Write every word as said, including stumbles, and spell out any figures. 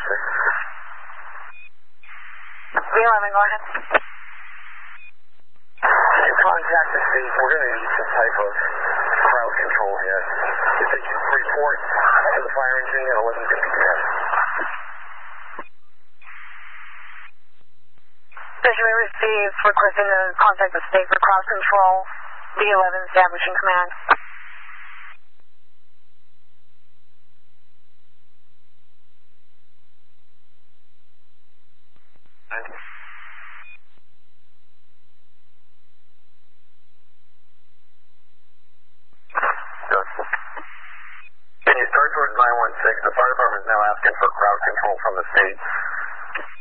six. B eleven, go ahead. Can you contact the state? We're going to need some type of crowd control here. If they can report to the fire engine at eleven fifty p m Station we received requesting to contact the state for crowd control. B eleven establishing command. Can you start towards nine one six? The fire department is now asking for crowd control from the state.